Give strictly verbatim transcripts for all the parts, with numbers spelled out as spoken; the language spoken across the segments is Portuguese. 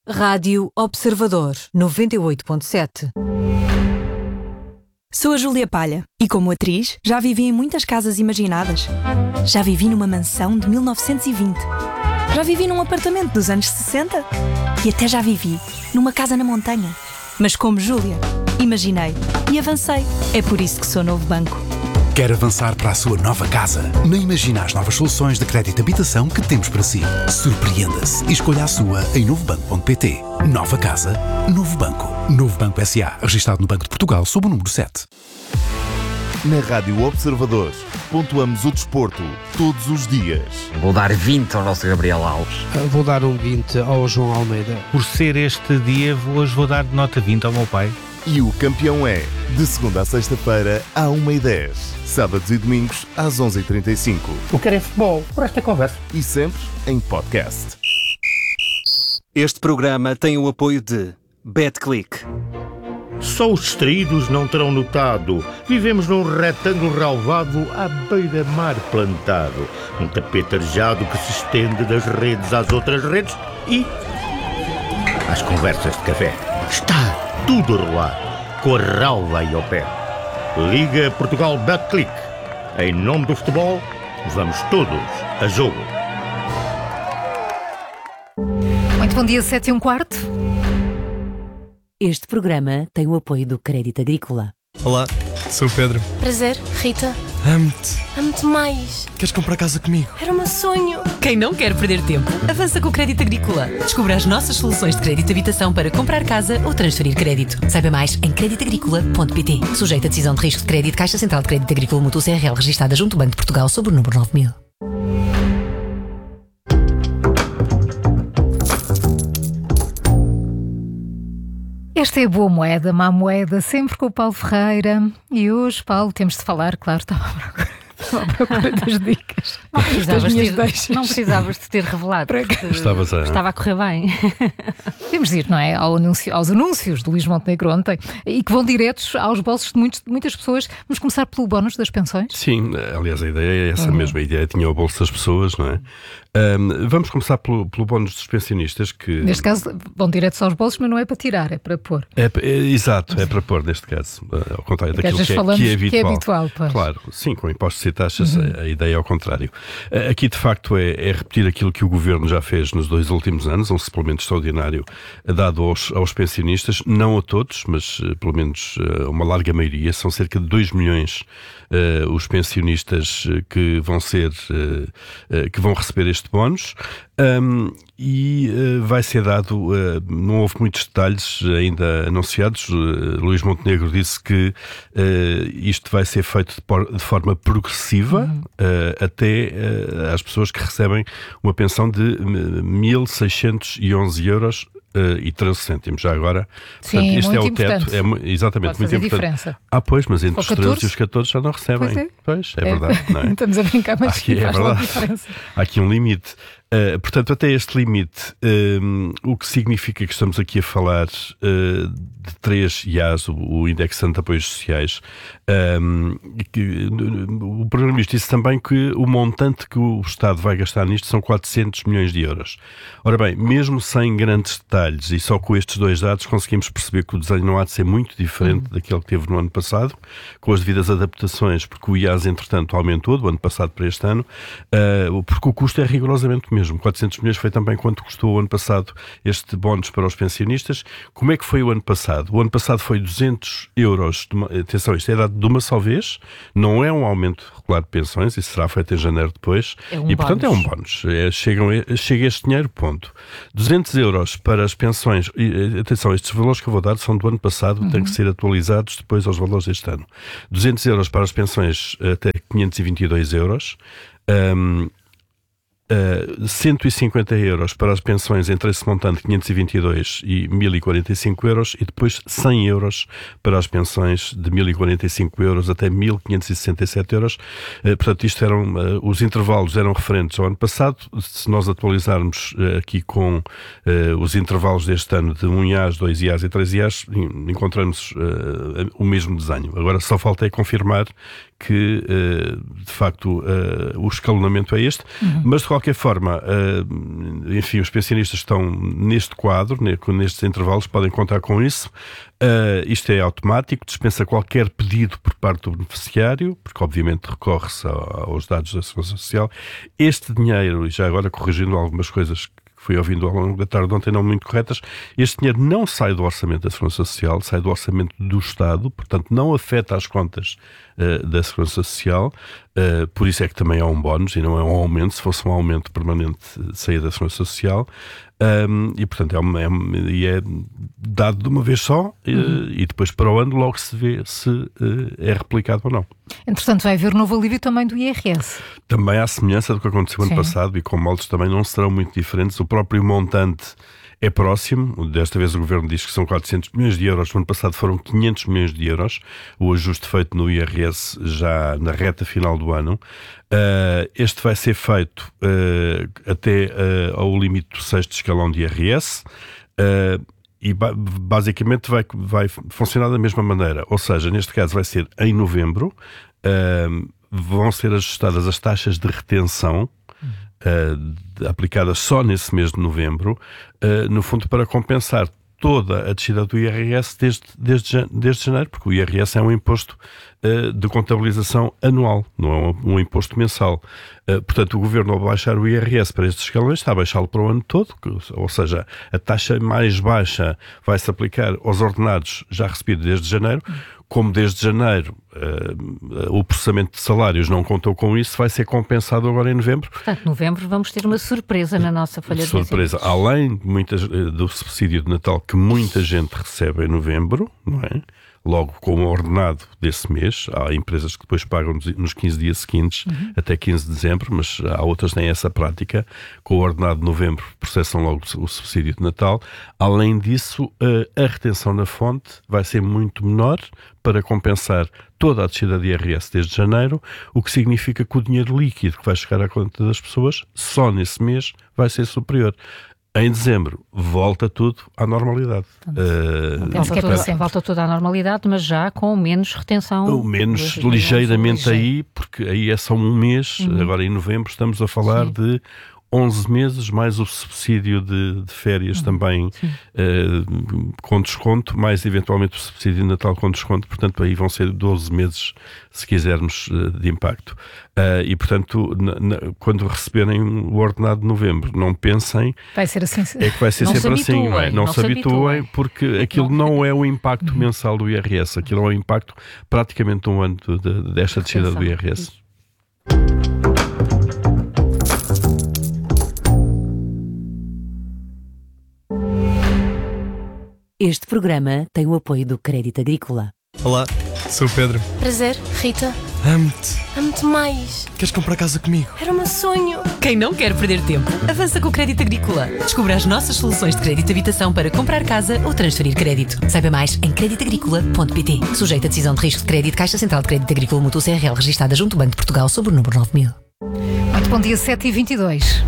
Rádio Observador, noventa e oito ponto sete. Sou a Júlia Palha e, como atriz, já vivi em muitas casas imaginadas. Já vivi numa mansão de mil novecentos e vinte. Já vivi num apartamento dos anos sessenta. E até já vivi numa casa na montanha. Mas como Júlia, imaginei e avancei. É por isso que sou Novo Banco. Quer avançar para a sua nova casa? Nem imagina as novas soluções de crédito de habitação que temos para si. Surpreenda-se e escolha a sua em novo banco ponto pt. Nova casa, Novo Banco. Novo Banco S A, registado no Banco de Portugal sob o número sete. Na Rádio Observador, pontuamos o desporto todos os dias. Vou dar vinte ao nosso Gabriel Alves. Vou dar um vinte ao João Almeida. Por ser este dia, hoje vou dar nota vinte ao meu pai. E o campeão é, de segunda a sexta-feira, à uma e dez. Sábados e domingos, às onze e trinta e cinco. O que é futebol, por esta conversa. E sempre em podcast. Este programa tem o apoio de BetClick. Só os distraídos não terão notado. Vivemos num retângulo relvado à beira-mar plantado. Um tapete arejado que se estende das redes às outras redes e às conversas de café. Está tudo a rolar, com a relva aí ao pé. Liga Portugal BetClick. Em nome do futebol, vamos todos a jogo. Muito bom dia, sete e um quarto. Este programa tem o apoio do Crédito Agrícola. Olá, sou o Pedro. Prazer, Rita. Amo-te. Amo-te mais. Queres comprar casa comigo? Era o meu sonho. Quem não quer perder tempo, avança com o Crédito Agrícola. Descubra as nossas soluções de crédito de habitação para comprar casa ou transferir crédito. Saiba mais em crédito agrícola ponto pt. Sujeito a decisão de risco de crédito, Caixa Central de Crédito Agrícola Mútuo C R L, registada junto ao Banco de Portugal sob o número nove mil. Esta é a boa moeda, má moeda, sempre com o Paulo Ferreira. E hoje, Paulo, temos de falar, claro, estava à procura, estava à procura das dicas. Não precisavas, das ter, não precisavas de ter revelado. Estavas a... Estava a correr bem. Temos de ir, não é? Ao anúncio, aos anúncios de Luís Montenegro ontem e que vão diretos aos bolsos de, muitos, de muitas pessoas. Vamos começar pelo bónus das pensões? Sim, aliás, a ideia é essa uhum. mesma. A ideia tinha o bolso das pessoas, não é? Um, vamos começar pelo, pelo bónus dos pensionistas que... Neste caso vão diretos aos bolsos, mas não é para tirar, é para pôr. É, é, exato, é para pôr neste caso, ao contrário Porque daquilo que é, que é habitual. Que é habitual pois. Claro, sim, com impostos e taxas uhum. a, a ideia é ao contrário. Aqui de facto é, é repetir aquilo que o Governo já fez nos dois últimos anos, um suplemento extraordinário dado aos, aos pensionistas, não a todos, mas uh, pelo menos uh, uma larga maioria, são cerca de dois milhões uh, os pensionistas uh, que vão ser, uh, uh, que vão receber este bónus. Um, e uh, vai ser dado, uh, não houve muitos detalhes ainda anunciados. uh, Luís Montenegro disse que uh, isto vai ser feito de, por, de forma progressiva uhum. uh, até uh, às pessoas que recebem uma pensão de mil seiscentos e onze euros Uh, e treze cêntimos já agora. Sim, portanto, isto muito é o importante. teto. É, exatamente, Pode muito fazer importante. Diferença. Ah, pois, mas entre os catorze treze e os catorze já não recebem. Pois é, pois, é, é verdade. Não é? Estamos a brincar, mas aqui, faz é logo diferença. Há aqui um limite. Uh, portanto, até este limite, um, o que significa que estamos aqui a falar uh, de três I A S, o, o Indexante de Apoios Sociais. Um, que, o Primeiro-Ministro disse também que o montante que o Estado vai gastar nisto são quatrocentos milhões de euros. Ora bem, mesmo sem grandes detalhes e só com estes dois dados conseguimos perceber que o desenho não há de ser muito diferente uhum. daquele que teve no ano passado, com as devidas adaptações, porque o I A S, entretanto, aumentou do ano passado para este ano, uh, porque o custo é rigorosamente mesmo. quatrocentos milhões foi também quanto custou o ano passado este bónus para os pensionistas. Como é que foi o ano passado? O ano passado foi duzentos euros. De uma, atenção, isto é dado de uma só vez, não é um aumento regular de pensões, isso será feito em janeiro depois. É um e, portanto, bónus. é um bónus. É, chegam, chega este dinheiro, ponto. duzentos euros para as pensões. E, atenção, estes valores que eu vou dar são do ano passado, uhum. têm que ser atualizados depois aos valores deste ano. duzentos euros para as pensões até quinhentos e vinte e dois euros. Um, Uh, cento e cinquenta euros para as pensões entre esse montante quinhentos e vinte e dois e mil e quarenta e cinco euros e depois cem euros para as pensões de mil e quarenta e cinco euros até mil quinhentos e sessenta e sete euros. Uh, portanto, isto eram, uh, os intervalos eram referentes ao ano passado. Se nós atualizarmos uh, aqui com uh, os intervalos deste ano de um I A S, dois I A S e três I A S, encontramos uh, o mesmo desenho. Agora só falta é confirmar que, de facto, o escalonamento é este, uhum. mas de qualquer forma, enfim, os pensionistas estão neste quadro, nestes intervalos, podem contar com isso. Isto é automático, dispensa qualquer pedido por parte do beneficiário, porque obviamente recorre-se aos dados da Segurança Social. Este dinheiro, e já agora corrigindo algumas coisas que fui ouvindo ao longo da tarde ontem não muito corretas, este dinheiro não sai do orçamento da Segurança Social, sai do orçamento do Estado, portanto não afeta as contas uh, da Segurança Social, uh, por isso é que também há um bónus e não é um aumento. Se fosse um aumento permanente, saía da Segurança Social. Um, e portanto é, uma, é, e é dado de uma vez só, uhum. e, e depois para o ano logo se vê se uh, é replicado ou não. Entretanto vai haver novo alívio também do I R S. Também à semelhança do que aconteceu Sim. ano passado, e com moldes também não serão muito diferentes. O próprio montante é próximo. Desta vez o Governo diz que são quatrocentos milhões de euros. No ano passado foram quinhentos milhões de euros. O ajuste feito no I R S já na reta final do ano. Uh, este vai ser feito uh, até uh, ao limite do sexto escalão de I R S. Uh, e ba- basicamente vai, vai funcionar da mesma maneira. Ou seja, neste caso vai ser em novembro. Uh, vão ser ajustadas as taxas de retenção Uh, aplicadas só nesse mês de novembro, uh, no fundo para compensar toda a descida do I R S desde, desde, desde janeiro, porque o I R S é um imposto uh, de contabilização anual, não é um, um imposto mensal. Uh, portanto, o Governo, ao baixar o I R S para estes escalões, está a baixá-lo para o ano todo, que, ou seja, a taxa mais baixa vai-se aplicar aos ordenados já recebidos desde janeiro. Como desde janeiro uh, o processamento de salários não contou com isso, vai ser compensado agora em novembro. Portanto, novembro vamos ter uma surpresa na nossa folha de surpresa. Além de muitas, do subsídio de Natal que muita gente recebe em novembro, não é? Logo com o ordenado desse mês. Há empresas que depois pagam nos quinze dias seguintes, uhum. até quinze de dezembro, mas há outras que têm essa prática. Com o ordenado de novembro processam logo o subsídio de Natal. Além disso, a retenção na fonte vai ser muito menor para compensar toda a descida de I R S desde janeiro, o que significa que o dinheiro líquido que vai chegar à conta das pessoas só nesse mês vai ser superior. Em dezembro, volta tudo à normalidade. Uh, Penso que é portanto, volta tudo à normalidade, mas já com menos retenção. Menos, ligeiramente aí, porque aí é só um mês. Uhum. Agora em novembro estamos a falar Sim. de onze meses, mais o subsídio de, de férias uhum. também uh, com desconto, mais eventualmente o subsídio de Natal com desconto. Portanto, aí vão ser doze meses, se quisermos, uh, de impacto. Uh, e, portanto, na, na, quando receberem o ordenado de novembro, não pensem... Vai ser assim. É que vai ser sempre assim, não é? Não, não se habituem, porque aquilo não, não é o impacto uhum. mensal do I R S. Aquilo é o impacto praticamente de um ano de, de, desta descida do I R S. Este programa tem o apoio do Crédito Agrícola. Olá, sou o Pedro. Prazer, Rita. Amo-te. Amo-te mais. Queres comprar casa comigo? Era o meu sonho. Quem não quer perder tempo, avança com o Crédito Agrícola. Descubra as nossas soluções de crédito de habitação para comprar casa ou transferir crédito. Saiba mais em crédito agrícola ponto pt. Sujeito a decisão de risco de crédito, Caixa Central de Crédito Agrícola Mútuo C R L, registada junto ao Banco de Portugal sob o número nove mil. Muito bom dia, sete e vinte e dois.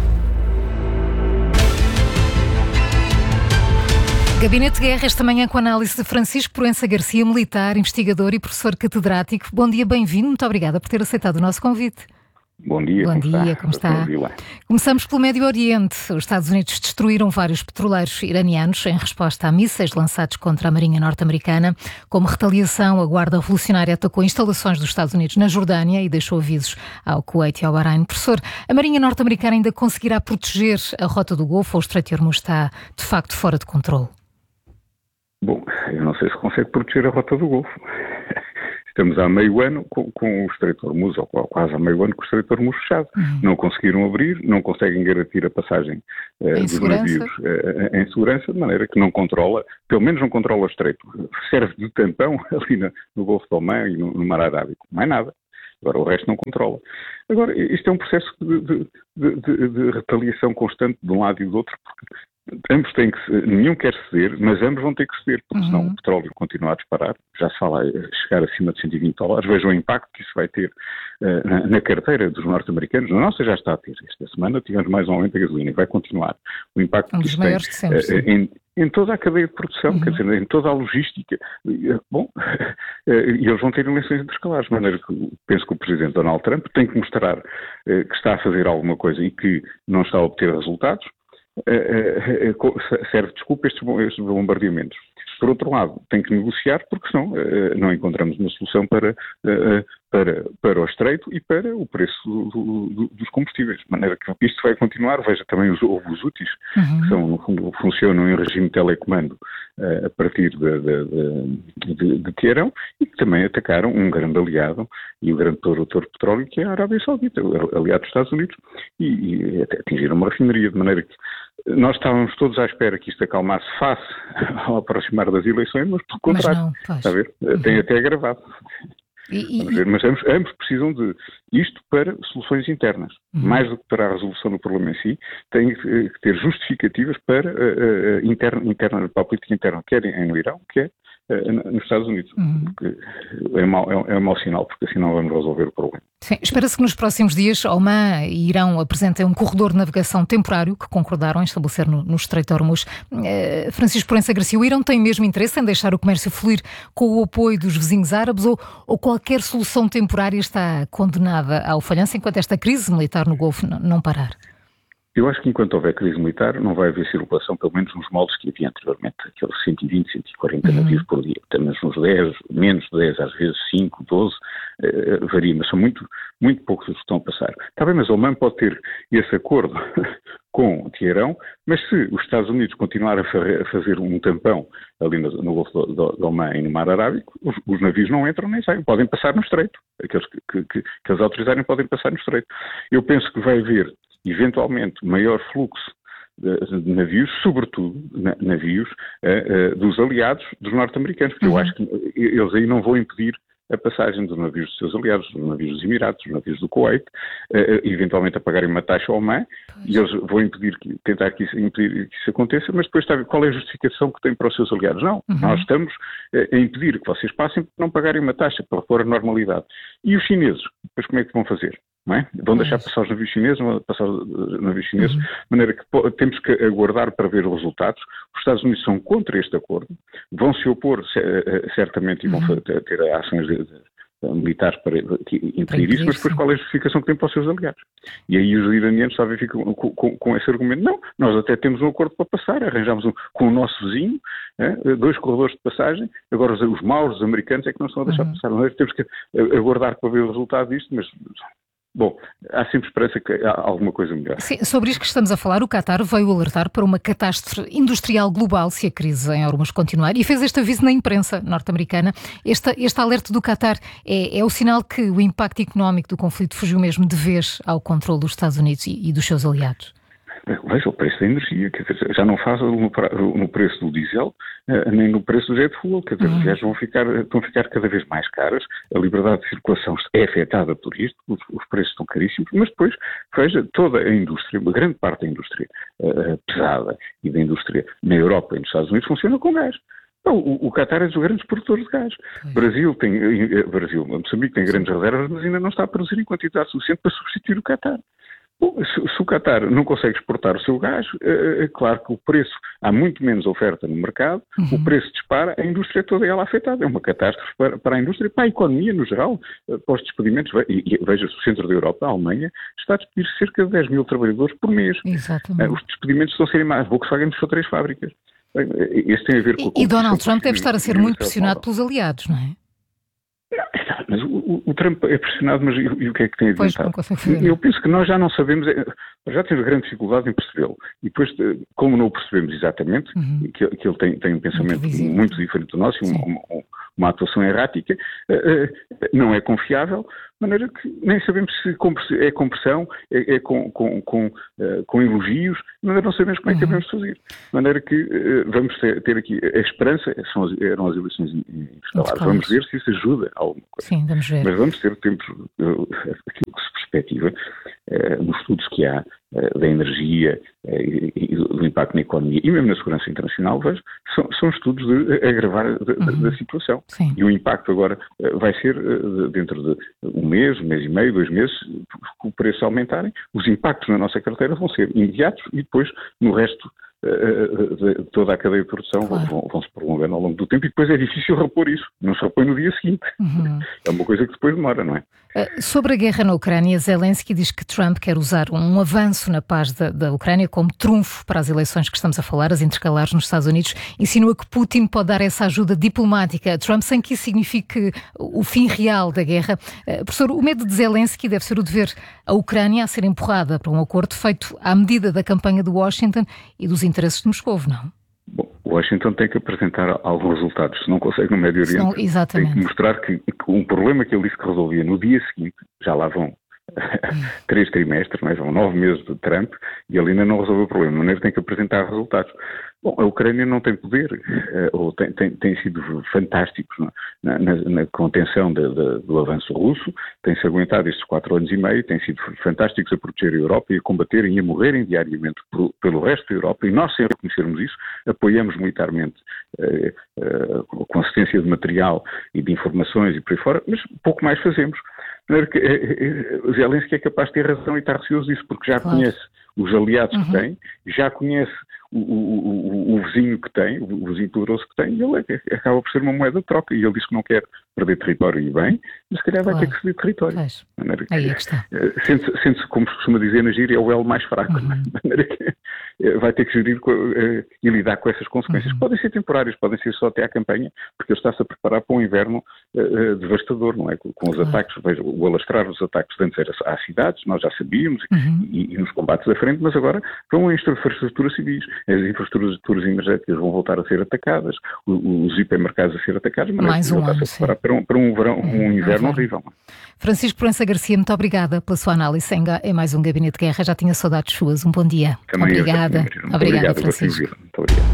Gabinete de Guerra esta manhã com a análise de Francisco Proença Garcia, militar, investigador e professor catedrático. Bom dia, bem-vindo. Muito obrigada por ter aceitado o nosso convite. Bom dia, Bom como dia, está? como está? Bom Começamos pelo Médio Oriente. Os Estados Unidos destruíram vários petroleiros iranianos em resposta a mísseis lançados contra a Marinha norte-americana. Como retaliação, a Guarda Revolucionária atacou instalações dos Estados Unidos na Jordânia e deixou avisos ao Kuwait e ao Bahrein. Professor, a Marinha norte-americana ainda conseguirá proteger a Rota do Golfo ou o Estreito de Hormuz está, de facto, fora de controle? Bom, eu não sei se consegue proteger a Rota do Golfo. Estamos há meio ano com, com o Estreito de Hormuz, ou quase há meio ano com o Estreito de Hormuz fechado. Uhum. Não conseguiram abrir, não conseguem garantir a passagem uh, dos segurança. navios uh, em segurança, de maneira que não controla, pelo menos não controla o Estreito. Serve de tampão ali no, no Golfo de Omã e no, no Mar Arábico. Não é nada. Agora o resto não controla. Agora, isto é um processo de, de, de, de, de retaliação constante de um lado e do outro, porque ambos têm que, nenhum quer ceder, mas ambos vão ter que ceder, porque senão uhum. o petróleo continua a disparar, já se fala a chegar acima de cento e vinte dólares, vejam o impacto que isso vai ter uh, na, na carteira dos norte-americanos, na nossa já está a ter, esta semana tivemos mais um aumento da gasolina e vai continuar, o impacto um que dos isso maiores tem de sempre, uh, em, em toda a cadeia de produção, uhum. quer dizer, em toda a logística. Bom, e eles vão ter eleições intercalares, de maneira que penso que o Presidente Donald Trump tem que mostrar que está a fazer alguma coisa e que não está a obter resultados, serve desculpa estes bombardeamentos. Por outro lado, tem que negociar, porque senão uh, não encontramos uma solução para, uh, para, para o estreito e para o preço do, do, dos combustíveis. De maneira que isto vai continuar. Veja também os ovos úteis, uhum. que são, no fundo, funcionam em regime de telecomando uh, a partir de, de, de, de, de Teherão, e que também atacaram um grande aliado e o grande produtor de petróleo, que é a Arábia Saudita, aliado dos Estados Unidos, e, e até atingiram uma refinaria, de maneira que nós estávamos todos à espera que isto acalmasse face ao aproximar das eleições, mas pelo contrário, mas não, está a ver? Uhum. Tem até agravado. E, e, ver, mas ambos, ambos precisam de isto para soluções internas. Uhum. Mais do que para a resolução do problema em si, têm que ter justificativas para, uh, interna, interna, para a política interna, quer no Irão, quer uh, nos Estados Unidos. Uhum. Porque é mau, é, é um mau sinal, porque assim não vamos resolver o problema. Sim, espera-se que nos próximos dias Omã e Irão apresentem um corredor de navegação temporário que concordaram em estabelecer no, no Estreito de Hormuz. Uh, Francisco Proença Garcia, o Irão tem mesmo interesse em deixar o comércio fluir com o apoio dos vizinhos árabes, ou, ou qualquer solução temporária está condenada ao falhanço enquanto esta crise militar no Golfo não, não parar? Eu acho que enquanto houver crise militar não vai haver circulação, pelo menos nos moldes que havia anteriormente, aqueles cento e vinte, cento e quarenta uhum. navios por dia, apenas uns dez, menos de dez, às vezes cinco, doze, uh, varia, mas são muito, muito poucos os que estão a passar. Está bem, mas Oman pode ter esse acordo com Teherão, mas se os Estados Unidos continuarem a fazer um tampão ali no, no Golfo de Oman e no Mar Arábico, os, os navios não entram nem saem, podem passar no Estreito. Aqueles que, que, que, que eles autorizarem podem passar no Estreito. Eu penso que vai haver eventualmente maior fluxo de, de navios, sobretudo na, navios uh, uh, dos aliados dos norte-americanos, porque uhum. eu acho que eles aí não vão impedir a passagem dos navios dos seus aliados, dos navios dos Emirados, dos navios do Kuwait, uh, eventualmente a pagarem uma taxa ao Oman, e eles vão impedir que, tentar que isso, impedir que isso aconteça, mas depois está, qual é a justificação que têm para os seus aliados? Não, uhum. nós estamos uh, a impedir que vocês passem por não pagarem uma taxa, para pôr a normalidade. E os chineses, depois como é que vão fazer? Não é? Vão deixar passar os navios chineses, vão passar os navios chineses, uhum. de maneira que temos que aguardar para ver os resultados. Os Estados Unidos são contra este acordo, vão se opor certamente e vão uhum. ter ações de, de, de militares para impedir isso, mas depois qual é a justificação que tem para os seus aliados? E aí os iranianos sabem ficam com, com, com esse argumento. Não, nós até temos um acordo para passar, arranjamos um com o nosso vizinho, é, dois corredores de passagem, agora os, os maus, os americanos, é que não estão a deixar uhum. passar. Nós temos que aguardar para ver o resultado disto, mas... Bom, há sempre esperança que há alguma coisa melhor. Sim, sobre isto que estamos a falar, o Qatar veio alertar para uma catástrofe industrial global se a crise em Hormuz continuar e fez este aviso na imprensa norte-americana. Este, este alerta do Qatar é, é o sinal que o impacto económico do conflito fugiu mesmo de vez ao controle dos Estados Unidos e, e dos seus aliados. Veja o preço da energia, quer dizer, já não faz no, no preço do diesel, nem no preço do jet fuel, quer dizer, uhum. as viagens vão ficar, vão ficar cada vez mais caras, a liberdade de circulação é afetada por isto, os, os preços estão caríssimos, mas depois, veja, toda a indústria, uma grande parte da indústria uh, pesada e da indústria na Europa e nos Estados Unidos funciona com gás. O, o Qatar é dos grandes produtores de gás. Sim. Brasil tem, Brasil, Moçambique tem grandes reservas, mas ainda não está a produzir em quantidade suficiente para substituir o Qatar. Bom, se, se o Qatar não consegue exportar o seu gás, é, é claro que o preço, há muito menos oferta no mercado, uhum. o preço dispara, a indústria toda ela afetada. É uma catástrofe para, para a indústria, para a economia no geral, para os despedimentos. E, e veja-se o centro da Europa, a Alemanha, está a despedir cerca de dez mil trabalhadores por mês. Exatamente. Os despedimentos estão a ser mais. Volkswagen fechou três fábricas. Isso tem a ver com... E, e Donald Trump deve estar a ser muito pressionado pelos aliados, não é? Não, mas o, o Trump é pressionado, mas e, e o que é que tem adiantado? Pois, eu penso que nós já não sabemos, já temos grande dificuldade em percebê-lo. E depois, como não o percebemos exatamente, uhum. que, que ele tem, tem um pensamento muito, muito diferente do nosso, uma, uma, uma atuação errática, não é confiável, de maneira que nem sabemos se é com pressão, é, é com, com, com, uh, com elogios, de maneira não sabemos como é que devemos fazer. De maneira que uh, vamos ter, ter aqui a esperança, são as, eram as eleições instaladas. Vamos ver se isso ajuda a alguma coisa. Sim, vamos ver. Mas vamos ter tempos, uh, aquilo que se perspectiva, uh, nos estudos que há, uh, da energia uh, e, e do impacto na economia e mesmo na segurança internacional, vejo, são, são estudos de agravar da, uhum. da situação. Sim. E o impacto agora uh, vai ser uh, dentro de um mês, um mês e meio, dois meses, com o preço aumentarem, os impactos na nossa carteira vão ser imediatos e depois no resto uh, de toda a cadeia de produção, claro. vão, vão se prolongando ao longo do tempo e depois é difícil repor isso. Não se repõe no dia seguinte. Uhum. É uma coisa que depois demora, não é? Uh, sobre a guerra na Ucrânia, Zelensky diz que Trump quer usar um avanço na paz da, da Ucrânia como trunfo para as eleições que estamos a falar, as intercalares nos Estados Unidos. Insinua que Putin pode dar essa ajuda diplomática a Trump sem que isso signifique o fim real da guerra. Uh, professor, o medo de Zelensky deve ser o de ver a Ucrânia a ser empurrada para um acordo feito à medida da campanha de Washington e dos interesses de Moscou, não? Bom, Washington tem que apresentar alguns resultados. Se não consegue no Médio Oriente, não, tem que mostrar que, que um problema que ele disse que resolvia no dia seguinte, já lá vão três trimestres, não é? Vão nove meses de Trump e ele ainda não resolveu o problema. O Maneiro tem que apresentar resultados. Bom, a Ucrânia não tem poder, uh, ou tem, tem, tem sido fantásticos na, na, na contenção de, de, do avanço russo, tem-se aguentado estes quatro anos e meio, têm sido fantásticos a proteger a Europa e a combaterem e a morrerem diariamente por, pelo resto da Europa, e nós, sem reconhecermos isso, apoiamos militarmente uh, uh, com assistência de material e de informações e por aí fora, mas pouco mais fazemos. O Zelensky é capaz de ter razão e está receoso disso, porque já claro. conhece os aliados uhum. que tem, já conhece o, o, o, o vizinho que tem, o vizinho poderoso que tem, e ele acaba por ser uma moeda de troca, e ele diz que não quer perder território e bem, mas se calhar vai claro. ter que ceder território. Pois. Aí é que está. Sente-se, sente-se, como se costuma dizer na gíria, é o elo mais fraco, uhum. de maneira que vai ter que gerir e lidar com essas consequências, uhum. podem ser temporárias, podem ser só até à campanha, porque ele está-se a preparar para um inverno uh, devastador, não é? Com, com os claro. ataques, veja, o alastrar dos ataques antes era às cidades, nós já sabíamos, uhum. e, e nos combates à frente, mas agora vão a infraestruturas civis, as infraestruturas energéticas vão voltar a ser atacadas, os hipermercados a ser atacados, mas mais um ano, está-se a preparar para um, para um, verão, um uhum. inverno horrível. Francisco Proença Garcia, muito obrigada pela sua análise em, em mais um Gabinete de Guerra, já tinha saudades suas, um bom dia. Também obrigada. Eu, Obrigada, obrigado, Francisco. Muito obrigado.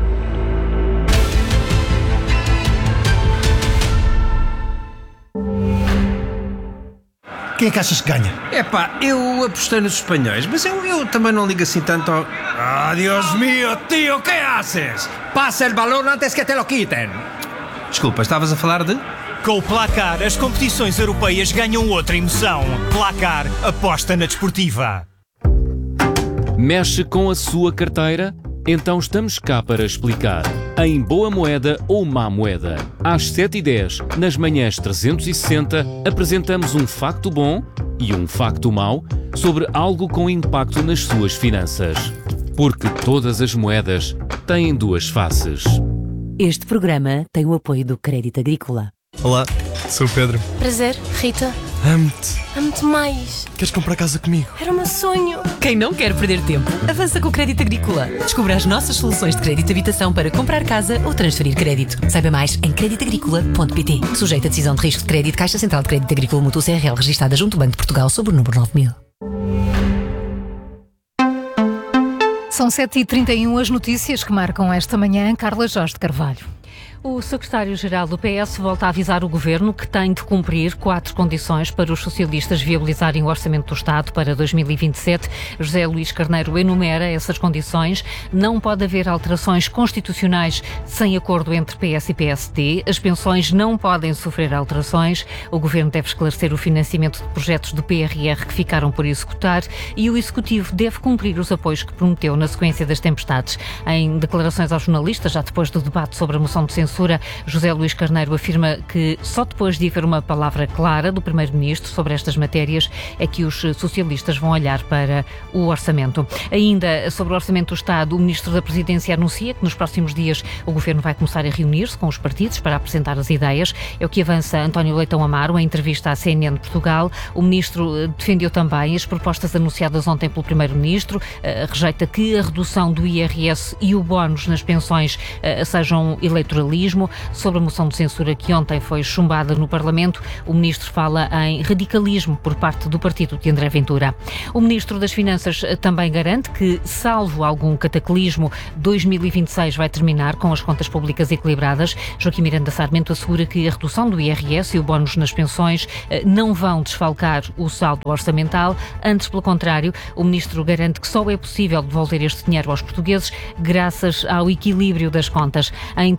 Quem é que achas que ganha? Epá, eu apostei nos espanhóis, mas eu, eu também não ligo assim tanto ao... Ah, Dios mío, tío, ¿qué haces? Passa el balón antes que te lo quiten. Desculpa, estavas a falar de... Com o Placar, as competições europeias ganham outra emoção. Placar, aposta na desportiva. Mexe com a sua carteira? Então estamos cá para explicar. Em boa moeda ou má moeda. Às sete e dez, nas manhãs trezentos e sessenta, apresentamos um facto bom e um facto mau sobre algo com impacto nas suas finanças. Porque todas as moedas têm duas faces. Este programa tem o apoio do Crédito Agrícola. Olá, sou o Pedro. Prazer, Rita. Amo-te. Amo-te mais. Queres comprar casa comigo? Era o meu sonho. Quem não quer perder tempo, avança com o Crédito Agrícola. Descubra as nossas soluções de crédito de habitação para comprar casa ou transferir crédito. Saiba mais em crédito agrícola ponto pt. Sujeito a decisão de risco de crédito, Caixa Central de Crédito Agrícola Mútuo C R L, registada junto ao Banco de Portugal sob o número nove mil. São sete e trinta e um, as notícias que marcam esta manhã. Carla Jorge de Carvalho. O secretário-geral do P S volta a avisar o Governo que tem de cumprir quatro condições para os socialistas viabilizarem o Orçamento do Estado para dois mil e vinte e sete. José Luís Carneiro enumera essas condições. Não pode haver alterações constitucionais sem acordo entre P S e P S D. As pensões não podem sofrer alterações. O Governo deve esclarecer o financiamento de projetos do P R R que ficaram por executar e o Executivo deve cumprir os apoios que prometeu na sequência das tempestades. Em declarações aos jornalistas, já depois do debate sobre a moção de censura, José Luís Carneiro afirma que só depois de haver uma palavra clara do Primeiro-Ministro sobre estas matérias é que os socialistas vão olhar para o orçamento. Ainda sobre o Orçamento do Estado, o Ministro da Presidência anuncia que nos próximos dias o Governo vai começar a reunir-se com os partidos para apresentar as ideias. É o que avança António Leitão Amaro em entrevista à C N N de Portugal. O Ministro defendeu também as propostas anunciadas ontem pelo Primeiro-Ministro, rejeita que a redução do I R S e o bónus nas pensões sejam eleitoralistas. Sobre a moção de censura que ontem foi chumbada no Parlamento, o Ministro fala em radicalismo por parte do partido de André Ventura. O Ministro das Finanças também garante que, salvo algum cataclismo, dois mil e vinte e seis vai terminar com as contas públicas equilibradas. Joaquim Miranda Sarmento assegura que a redução do I R S e o bónus nas pensões não vão desfalcar o saldo orçamental. Antes, pelo contrário, o Ministro garante que só é possível devolver este dinheiro aos portugueses graças ao equilíbrio das contas. Em entrevista à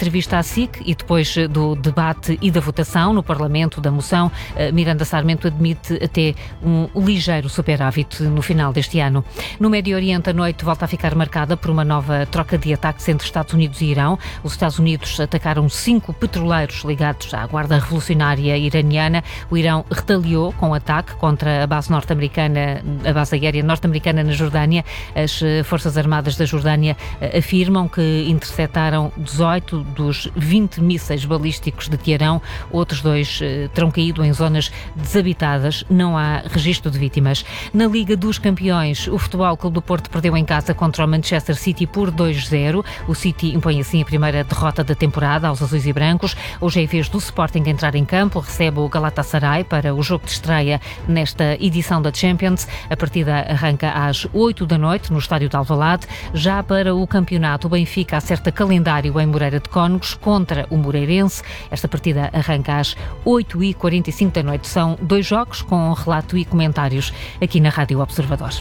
S I C e depois do debate e da votação no Parlamento da moção, Miranda Sarmento admite até um ligeiro superávit no final deste ano. No Médio Oriente, a noite volta a ficar marcada por uma nova troca de ataques entre Estados Unidos e Irão. Os Estados Unidos atacaram cinco petroleiros ligados à Guarda Revolucionária iraniana. O Irão retaliou com ataque contra a base norte-americana, a base aérea norte-americana na Jordânia. As Forças Armadas da Jordânia afirmam que interceptaram dezoito dos vinte mísseis balísticos de Teherão. Outros dois eh, terão caído em zonas desabitadas. Não há registro de vítimas. Na Liga dos Campeões, o Futebol Clube do Porto perdeu em casa contra o Manchester City por dois a zero. O City impõe assim a primeira derrota da temporada aos azuis e brancos. Hoje é a vez do Sporting entrar em campo. Recebe o Galatasaray para o jogo de estreia nesta edição da Champions. A partida arranca às oito da noite no estádio de Alvalade. Já para o campeonato, o Benfica acerta calendário em Moreira de Cónegos contra o Moreirense. Esta partida arranca às oito e quarenta e cinco da noite. São dois jogos com relato e comentários aqui na Rádio Observador.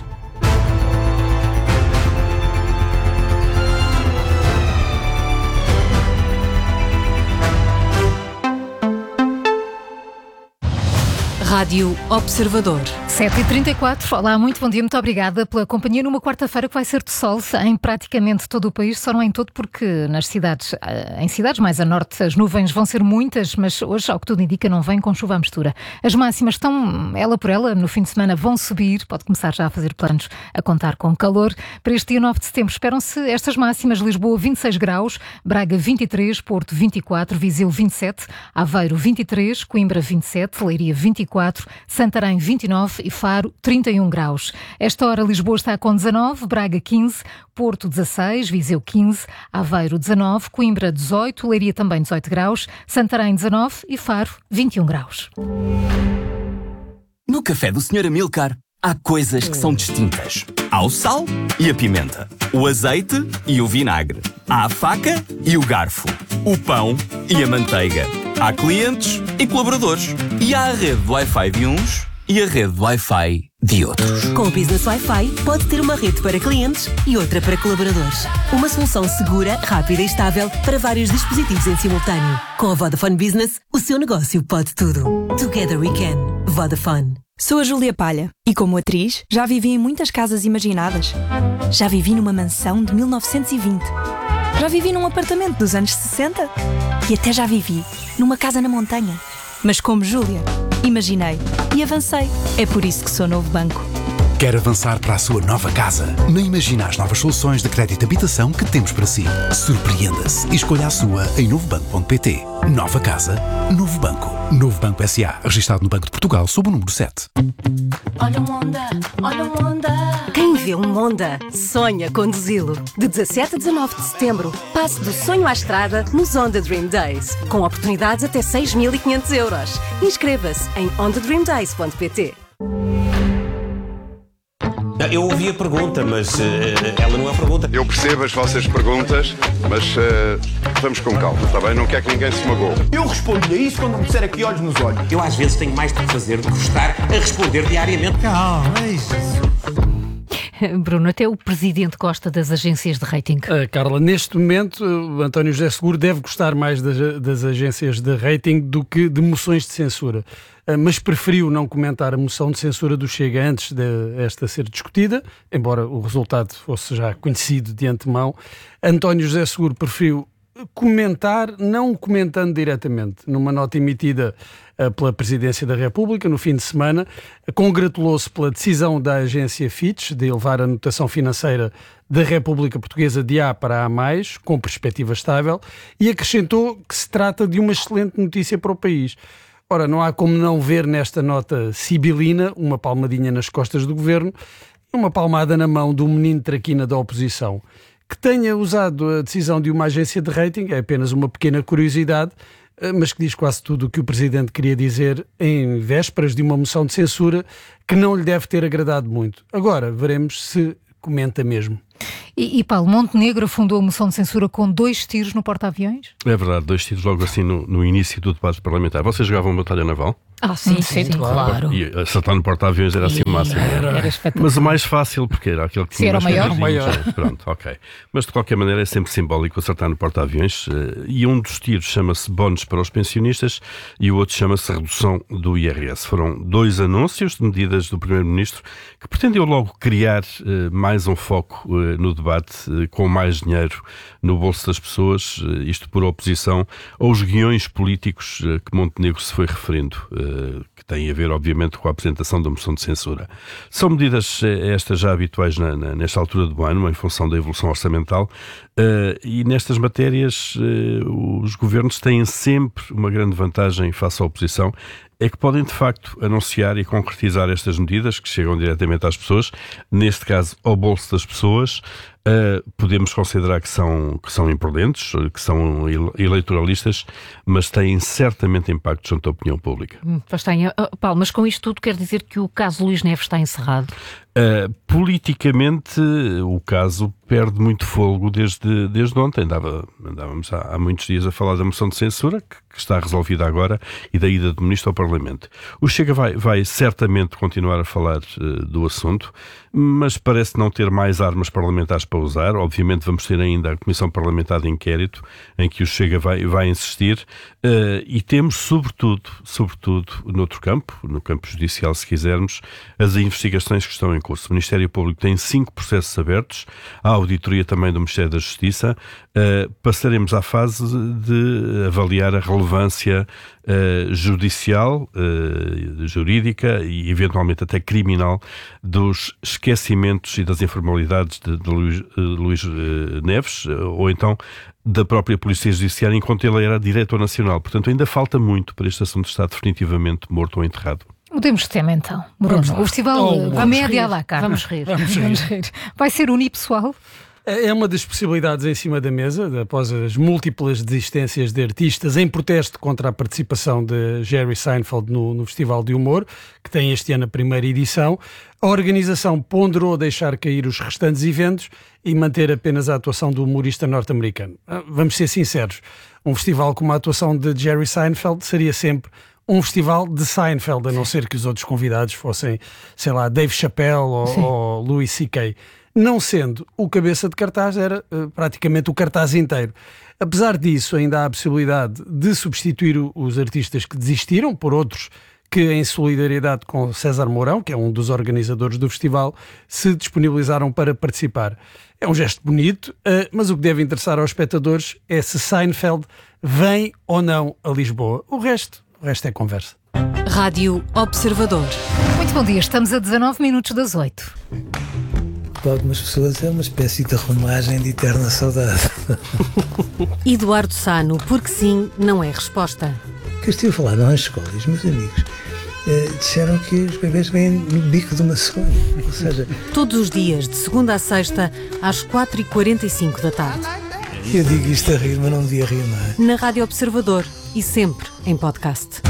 Rádio Observador. sete e trinta e quatro. Olá, muito bom dia, muito obrigada pela companhia numa quarta-feira que vai ser de sol em praticamente todo o país, só não em todo porque nas cidades, em cidades mais a norte as nuvens vão ser muitas, mas hoje, ao que tudo indica, não vem com chuva à mistura. As máximas estão, ela por ela, no fim de semana vão subir, pode começar já a fazer planos a contar com calor. Para este dia nove de setembro esperam-se estas máximas: Lisboa vinte e seis graus, Braga vinte e três, Porto vinte e quatro, Viseu vinte e sete, Aveiro vinte e três, Coimbra vinte e sete, Leiria vinte e quatro, Santarém vinte e nove e Faro trinta e um graus. Esta hora Lisboa está com dezanove, Braga quinze, Porto dezasseis, Viseu quinze, Aveiro dezanove, Coimbra dezoito, Leiria também dezoito graus, Santarém dezanove e Faro vinte e um graus. No café do senhor Amilcar há coisas que são distintas. Há o sal e a pimenta, o azeite e o vinagre, há a faca e o garfo, o pão e a manteiga. Há clientes e colaboradores. E há a rede de Wi-Fi de uns e a rede de Wi-Fi de outros. Com o Business Wi-Fi, pode ter uma rede para clientes e outra para colaboradores. Uma solução segura, rápida e estável para vários dispositivos em simultâneo. Com a Vodafone Business, o seu negócio pode tudo. Together we can. Vodafone. Sou a Júlia Palha e, como atriz, já vivi em muitas casas imaginadas. Já vivi numa mansão de mil novecentos e vinte. Já vivi num apartamento dos anos sessenta. E até já vivi numa casa na montanha. Mas como Júlia, imaginei e avancei. É por isso que sou Novo Banco. Quer avançar para a sua nova casa? Nem imagina as novas soluções de crédito de habitação que temos para si. Surpreenda-se e escolha a sua em novo banco ponto pt. Nova casa, Novo Banco. Novo Banco S A, registado no Banco de Portugal sob o número sete. Olha um Honda, olha um Honda. Quem vê um Honda, sonha conduzi-lo. De dezassete a dezanove de setembro, passe do sonho à estrada nos Honda Dream Days, com oportunidades até seis mil e quinhentos euros. Inscreva-se em honda dream days ponto pt. Eu ouvi a pergunta, mas uh, ela não é pergunta. Eu percebo as vossas perguntas, mas uh, vamos com calma, está bem? Não quer que ninguém se magoe. Eu respondo-lhe a isso quando me disser aqui olhos nos olhos. Eu às vezes tenho mais do que fazer do que estar a responder diariamente. Calma, é isso. Bruno, até o Presidente gosta das agências de rating. Uh, Carla, neste momento, o António José Seguro deve gostar mais das, das agências de rating do que de moções de censura. Uh, mas preferiu não comentar a moção de censura do Chega antes de esta ser discutida, embora o resultado fosse já conhecido de antemão. António José Seguro preferiu comentar, não comentando diretamente. Numa nota emitida uh, pela Presidência da República no fim de semana, congratulou-se pela decisão da agência Fitch de elevar a notação financeira da República Portuguesa de A para A mais, com perspectiva estável, e acrescentou que se trata de uma excelente notícia para o país. Ora, não há como não ver nesta nota sibilina uma palmadinha nas costas do Governo e uma palmada na mão do menino traquina da oposição. Que tenha usado a decisão de uma agência de rating é apenas uma pequena curiosidade, mas que diz quase tudo o que o Presidente queria dizer em vésperas de uma moção de censura que não lhe deve ter agradado muito. Agora, veremos se comenta mesmo. E, e Paulo, Montenegro afundou a moção de censura com dois tiros no porta-aviões? É verdade, dois tiros logo assim no, no início do debate parlamentar. Vocês jogavam batalha naval? Ah, sim, sim, sim, claro. E acertar no porta-aviões era assim o máximo. Era, era Mas o mais fácil, porque era aquele que Sim, tinha era o maior. maior. Pronto, ok. Mas de qualquer maneira é sempre simbólico acertar no porta-aviões. E um dos tiros chama-se bónus para os pensionistas e o outro chama-se redução do I R S. Foram dois anúncios de medidas do Primeiro-Ministro que pretendeu logo criar uh, mais um foco uh, no debate, uh, com mais dinheiro no bolso das pessoas, uh, isto por oposição aos guiões políticos uh, que Montenegro se foi referindo, uh, que têm a ver, obviamente, com a apresentação da moção de censura. São medidas uh, estas já habituais na, na, nesta altura do ano, em função da evolução orçamental, uh, e nestas matérias uh, os governos têm sempre uma grande vantagem face à oposição, é que podem, de facto, anunciar e concretizar estas medidas que chegam diretamente às pessoas, neste caso ao bolso das pessoas. Uh, podemos considerar que são, que são imprudentes, que são eleitoralistas, mas têm certamente impacto junto à opinião pública. Hum, pois tem. Uh, Paulo, mas com isto tudo quer dizer que o caso Luís Neves está encerrado? Uh, politicamente, o caso perde muito fôlego desde, desde ontem. Andava, andávamos há, há muitos dias a falar da moção de censura, que, que está resolvida agora, e da ida do Ministro ao Parlamento. O Chega vai, vai certamente continuar a falar uh, do assunto, mas parece não ter mais armas parlamentares para usar. Obviamente vamos ter ainda a Comissão Parlamentar de Inquérito, em que o Chega vai, vai insistir, uh, e temos, sobretudo, sobretudo, noutro campo, no campo judicial, se quisermos, as investigações que estão em curso. O Ministério Público tem cinco processos abertos, a auditoria também do Ministério da Justiça. Uh, passaremos à fase de avaliar a relevância uh, judicial, uh, jurídica e eventualmente até criminal dos esquecimentos e das informalidades de, de Luís, uh, Luís uh, Neves, uh, ou então da própria Polícia Judiciária, enquanto ele era diretor nacional. Portanto, ainda falta muito para este assunto estar definitivamente morto ou enterrado. Mudemos de tema então. Bruno, o Festival Oh, Comédia à la carte. Vamos rir. Vamos rir. Vamos rir. Vai ser unipessoal? É uma das possibilidades em cima da mesa, após as múltiplas desistências de artistas em protesto contra a participação de Jerry Seinfeld no, no Festival de Humor, que tem este ano a primeira edição. A organização ponderou deixar cair os restantes eventos e manter apenas a atuação do humorista norte-americano. Vamos ser sinceros, um festival com uma atuação de Jerry Seinfeld seria sempre um festival de Seinfeld, a não ser que os outros convidados fossem, sei lá, Dave Chappelle ou, ou Louis C K Não sendo, o cabeça de cartaz era uh, praticamente o cartaz inteiro. Apesar disso, ainda há a possibilidade de substituir o, os artistas que desistiram por outros que, em solidariedade com César Mourão, que é um dos organizadores do festival, se disponibilizaram para participar. É um gesto bonito, uh, mas o que deve interessar aos espectadores é se Seinfeld vem ou não a Lisboa. O resto, o resto é conversa. Rádio Observador. Muito bom dia, estamos a dezanove minutos das oito. Para algumas pessoas é uma espécie de arrumagem de eterna saudade. Eduardo Sano, porque sim, não é resposta. O que eu estive a falar nas escolas, meus amigos, eh, disseram que os bebês vêm no bico de uma sonha. Ou seja, todos os dias, de segunda a sexta, às quatro e quarenta e cinco da tarde. Eu digo isto a rir, mas não devia rir, não é? Na Rádio Observador e sempre em podcast.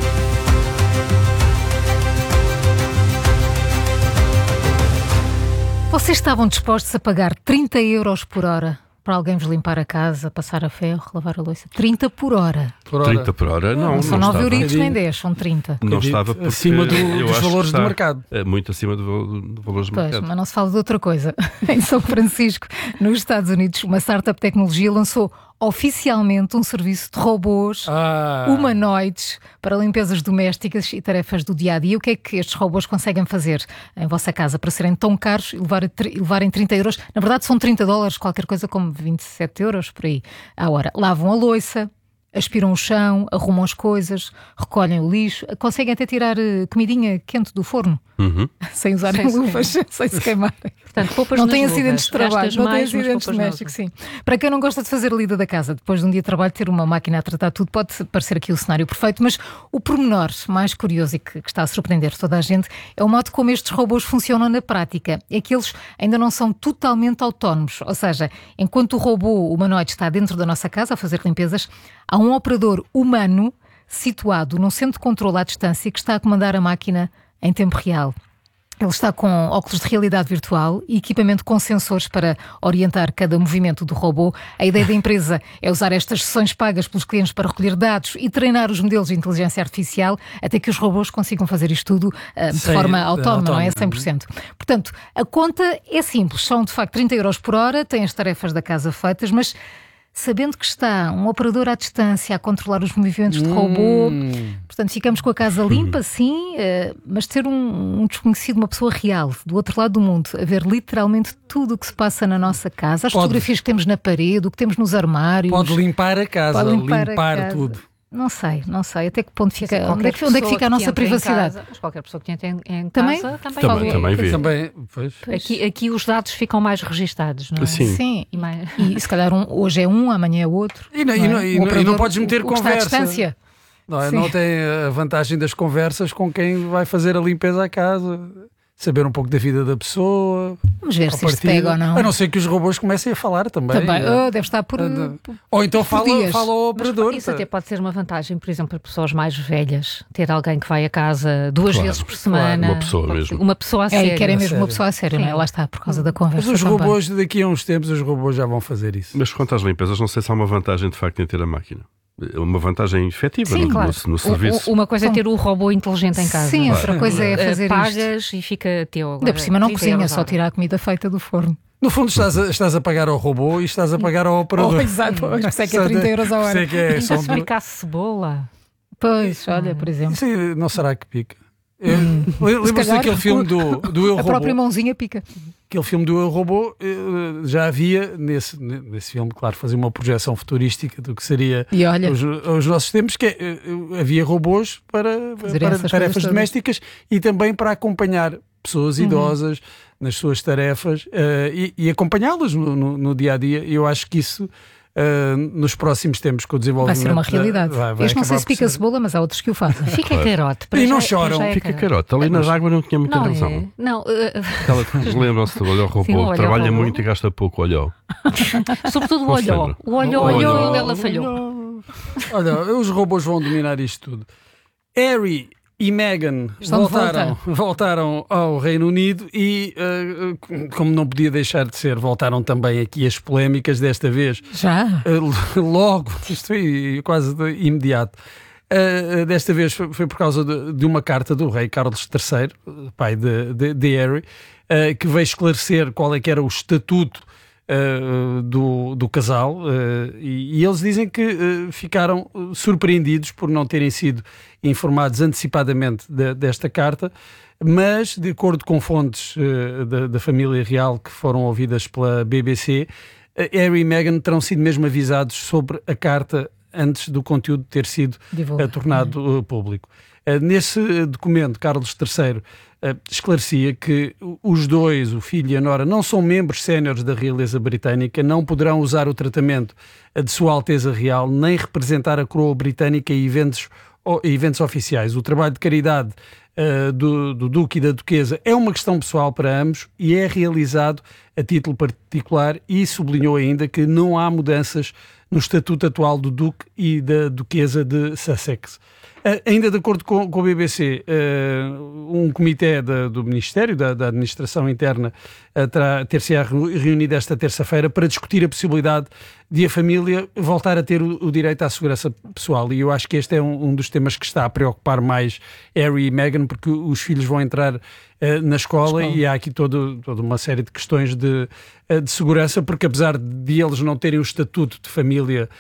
Vocês estavam dispostos a pagar trinta euros por hora para alguém vos limpar a casa, passar a ferro, lavar a louça? trinta por hora. Por hora. trinta por hora? Não, não são não nove euritos nem dez, são trinta. Não estava porque acima do, dos valores do mercado. É muito acima do, do valores do pois, mercado. Mas não se fala de outra coisa. Em São Francisco, nos Estados Unidos, uma startup de tecnologia lançou oficialmente um serviço de robôs ah. humanoides para limpezas domésticas e tarefas do dia-a-dia. O que é que estes robôs conseguem fazer em vossa casa para serem tão caros e levar, levarem trinta euros? Na verdade são trinta dólares, qualquer coisa como vinte e sete euros por aí à hora. Lavam a louça, aspiram o chão, arrumam as coisas, recolhem o lixo, conseguem até tirar comidinha quente do forno. Uhum. Sem usarem sem luvas, sem, sem se queimarem. Portanto, poupas não nas tem luvas, acidentes de trabalho, não mais, tem acidentes domésticos, sim. Para quem não gosta de fazer a lida da casa, depois de um dia de trabalho, ter uma máquina a tratar tudo pode parecer aqui o cenário perfeito, mas o pormenor mais curioso e que, que está a surpreender toda a gente é o modo como estes robôs funcionam na prática. É que eles ainda não são totalmente autónomos, ou seja, enquanto o robô humanoide está dentro da nossa casa a fazer limpezas, há um operador humano situado num centro de controle à distância que está a comandar a máquina em tempo real. Ele está com óculos de realidade virtual e equipamento com sensores para orientar cada movimento do robô. A ideia da empresa é usar estas sessões pagas pelos clientes para recolher dados e treinar os modelos de inteligência artificial até que os robôs consigam fazer isto tudo uh, de Sei, forma autónoma, autónoma, não é? cem por cento. Portanto, a conta é simples. São, de facto, trinta euros por hora, têm as tarefas da casa feitas, mas sabendo que está um operador à distância a controlar os movimentos de robô, hum. portanto ficamos com a casa limpa, sim, mas ter um, um desconhecido, uma pessoa real, do outro lado do mundo, a ver literalmente tudo o que se passa na nossa casa, as pode, fotografias que temos na parede, o que temos nos armários. Pode limpar a casa, pode limpar, limpar a casa. Tudo. Não sei, não sei até que ponto fica, onde é que, onde é que fica a nossa privacidade. Casa, mas qualquer pessoa que entra em, em também? casa também, também, também vê. Também, pois. Aqui, aqui os dados ficam mais registados, não é? Sim. Sim. E, mais... e se calhar um, hoje é um, amanhã é outro. E não, não, é? e não, e não, e não podes meter o, conversa. O está à distância. Não, é? Não tem a vantagem das conversas com quem vai fazer a limpeza à casa. Saber um pouco da vida da pessoa. Vamos ver se isto pega ou não. A não ser que os robôs comecem a falar também. Também, oh, deve estar por, por Ou então por fala, dias. fala ao operador. Mas isso até pode ser uma vantagem, por exemplo, para pessoas mais velhas. Ter alguém que vai a casa duas claro, vezes por semana. Claro, uma pessoa mesmo. Uma pessoa a sério. É, querem mesmo uma pessoa a sério, não é? Lá está, por causa da conversa. Mas os também. robôs, daqui a uns tempos, os robôs já vão fazer isso. Mas quanto às limpezas, não sei se há uma vantagem de facto em ter a máquina. Uma vantagem efetiva Sim, no, claro. no, no serviço. O, uma coisa é ter o robô inteligente em casa. Sim, outra coisa é fazer Pagas isto. e fica teu. Ainda por cima não cozinha, só tirar a comida feita do forno. No fundo estás a, estás a pagar ao robô e estás a pagar ao operador. Oh, exato, por isso é que é trinta euros a hora. É que é, ainda se picasse cebola. Pois, olha, por exemplo. Isso não será que pica? Hum. Lembras-te daquele filme do, do Eu A Robô? própria mãozinha pica. Aquele filme do Eu Robô, já havia nesse, nesse filme, claro, fazia uma projeção futurística do que seria e olha, os, os nossos tempos, que é, havia robôs para, para tarefas domésticas e também para acompanhar pessoas idosas uhum. nas suas tarefas uh, e, e acompanhá-las no, no, no dia a dia. E eu acho que isso Uh, nos próximos tempos com o desenvolvimento vai ser uma realidade. Vai, vai este não sei se pica cebola, mas há outros que o fazem. Fica claro. carote. E não já, choram. é Fica carote. Ali nas águas não tinha muita não razão. É. Não. Uh... Lembram-se do olho ao robô, Sim, trabalha robô. muito e gasta pouco olhou. Sobretudo o olhou. O olhou, olhou e onde ela falhou. Olha, os robôs vão dominar isto tudo. Harry e Meghan voltaram, voltaram ao Reino Unido e, uh, como não podia deixar de ser, voltaram também aqui as polémicas, desta vez. Já? Uh, logo, isto foi quase de imediato. Uh, desta vez foi, foi por causa de, de uma carta do rei Carlos terceiro, pai de, de, de Harry, uh, que veio esclarecer qual é que era o estatuto Uh, do, do casal uh, e, e eles dizem que uh, ficaram surpreendidos por não terem sido informados antecipadamente de, desta carta, mas de acordo com fontes uh, da, da família real que foram ouvidas pela B B C, uh, Harry e Meghan terão sido mesmo avisados sobre a carta antes do conteúdo ter sido uh, tornado uh, público. Uh, nesse documento, Carlos terceiro Uh, esclarecia que os dois, o filho e a nora, não são membros séniores da realeza britânica, não poderão usar o tratamento de Sua Alteza Real, nem representar a coroa britânica em eventos, oh, eventos oficiais. O trabalho de caridade uh, do, do Duque e da Duquesa é uma questão pessoal para ambos e é realizado a título particular, e sublinhou ainda que não há mudanças no estatuto atual do Duque e da Duquesa de Sussex. Uh, ainda de acordo com, com o B B C, uh, um comitê da, do Ministério da, da Administração Interna uh, terá, ter-se-á reunido esta terça-feira para discutir a possibilidade de a família voltar a ter o, o direito à segurança pessoal. E eu acho que este é um, um dos temas que está a preocupar mais Harry e Meghan, porque os filhos vão entrar uh, na escola, escola e há aqui todo, toda uma série de questões de, uh, de segurança, porque apesar de eles não terem o estatuto de família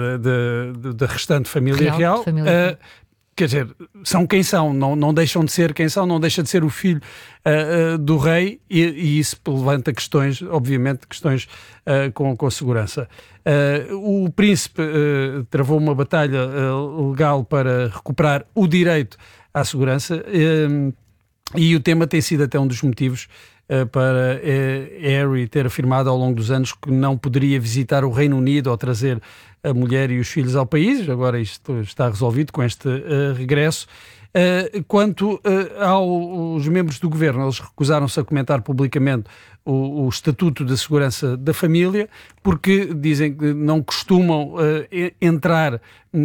uh, da restante família real, real família. Uh, quer dizer, são quem são, não, não deixam de ser quem são, não deixa de ser o filho uh, uh, do rei e, e isso levanta questões, obviamente, questões uh, com, com segurança. Uh, o príncipe uh, travou uma batalha uh, legal para recuperar o direito à segurança uh, e o tema tem sido até um dos motivos uh, para uh, Harry ter afirmado ao longo dos anos que não poderia visitar o Reino Unido ou trazer a mulher e os filhos ao país. Agora isto está resolvido com este uh, regresso. Uh, quanto uh, aos membros do governo, eles recusaram-se a comentar publicamente o, o Estatuto da Segurança da Família, porque dizem que não costumam uh, entrar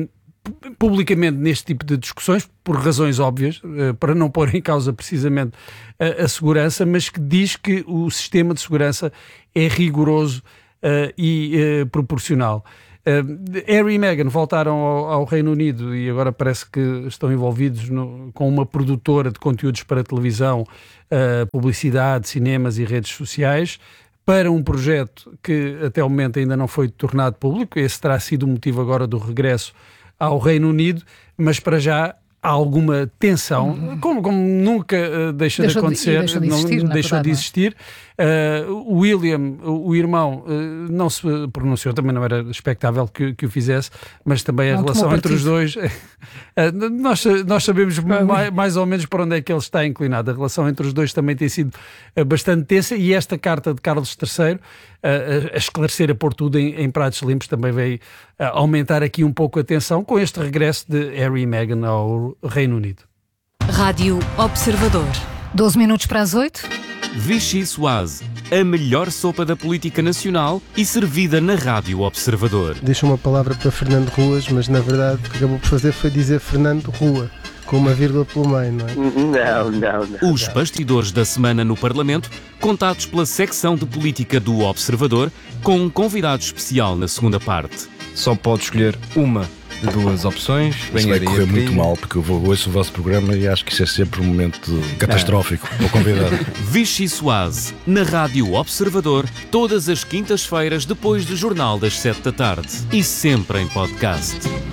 publicamente neste tipo de discussões, por razões óbvias, para não pôr em causa precisamente a, a segurança, mas que diz que o sistema de segurança é rigoroso uh, e uh, proporcional. Uh, Harry e Meghan voltaram ao, ao Reino Unido e agora parece que estão envolvidos no, com uma produtora de conteúdos para televisão, uh, publicidade, cinemas e redes sociais, para um projeto que até o momento ainda não foi tornado público. Esse terá sido o motivo agora do regresso ao Reino Unido, mas para já há alguma tensão, uhum. como, como nunca uh, deixa, deixa de acontecer, de, deixou de existir, não, deixou verdade, de existir. Uh, o William, o, o irmão, uh, não se pronunciou, também não era expectável que, que o fizesse, mas também a não relação entre os dois, uh, nós, nós sabemos mais, mais ou menos para onde é que ele está inclinado. A relação entre os dois também tem sido uh, bastante tensa, e esta carta de Carlos terceiro, uh, a esclarecer, a pôr tudo em, em pratos limpos, também veio uh, aumentar aqui um pouco a tensão com este regresso de Harry e Meghan ao Reino Unido. Rádio Observador. doze minutos para as oito. Vichy Soise, a melhor sopa da política nacional e servida na Rádio Observador. Deixa uma palavra para Fernando Ruas, mas na verdade o que acabou por fazer foi dizer Fernando Rua, com uma vírgula pelo meio, não é? Não, não, não. Os bastidores da semana no Parlamento, contados pela secção de política do Observador, com um convidado especial na segunda parte. Só pode escolher uma de duas opções. Isso vai correr muito mal, porque eu vou, ouço o vosso programa e acho que isso é sempre um momento catastrófico para o convidado. Vichy Soise, na Rádio Observador, todas as quintas-feiras depois do Jornal das sete da tarde. E sempre em podcast.